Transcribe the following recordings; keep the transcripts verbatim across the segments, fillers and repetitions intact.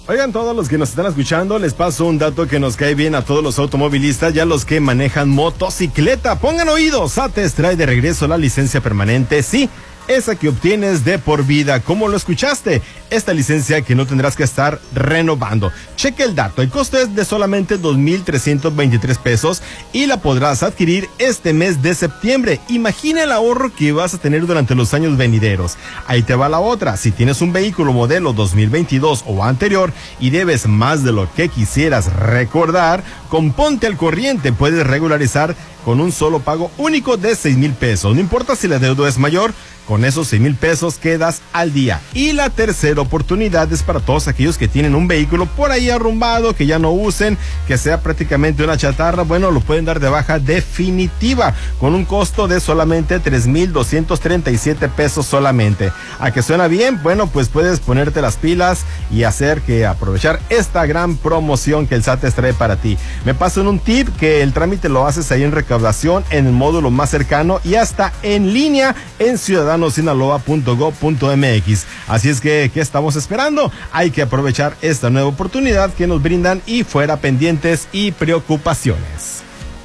Oigan, todos los que nos están escuchando, les paso un dato que nos cae bien a todos los automovilistas y a los que manejan motocicleta. Pongan oídos, ATES trae de regreso la licencia permanente, sí, esa que obtienes de por vida. ¿Cómo lo escuchaste? Esta licencia que no tendrás que estar renovando. Cheque el dato, el costo es de solamente dos mil trescientos veintitrés pesos y la podrás adquirir este mes de septiembre. Imagina el ahorro que vas a tener durante los años venideros. Ahí te va la otra, si tienes un vehículo modelo dos mil veintidós o anterior y debes más de lo que quisieras recordar, con Ponte al Corriente puedes regularizar con un solo pago único de seis mil pesos. No importa si la deuda es mayor, con esos seis mil pesos quedas al día. Y la tercera oportunidad es para todos aquellos que tienen un vehículo por ahí arrumbado, que ya no usen, que sea prácticamente una chatarra. Bueno, lo pueden dar de baja definitiva con un costo de solamente tres mil doscientos treinta y siete pesos solamente. ¿A que suena bien? Bueno, pues puedes ponerte las pilas y hacer que aprovechar esta gran promoción que el SATES trae para ti. Me pasan un tip, que el trámite lo haces ahí en recaudación, en el módulo más cercano y hasta en línea en ciudadano sinaloa punto gob punto mx. Así es que, ¿qué estamos esperando? Hay que aprovechar esta nueva oportunidad que nos brindan y fuera pendientes y preocupaciones.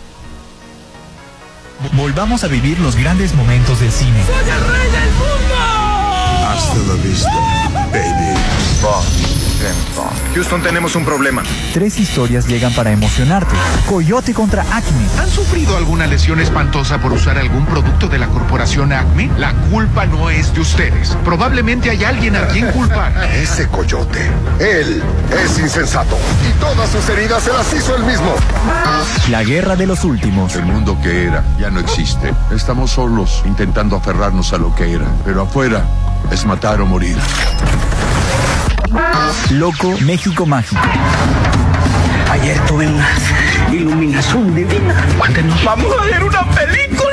Volvamos a vivir los grandes momentos del cine. ¡Soy el rey del mundo! Hasta la vista, baby. Houston, tenemos un problema. Tres historias llegan para emocionarte. Coyote contra Acme. ¿Han sufrido alguna lesión espantosa por usar algún producto de la corporación Acme? La culpa no es de ustedes. Probablemente hay alguien a quien culpar. Ese coyote, él es insensato. Y todas sus heridas se las hizo él mismo. La guerra de los últimos. El mundo que era ya no existe. Estamos solos intentando aferrarnos a lo que era. Pero afuera es matar o morir. Loco México Mágico. Ayer tuve una iluminación divina. Cuéntenos. ¡Vamos a ver una película!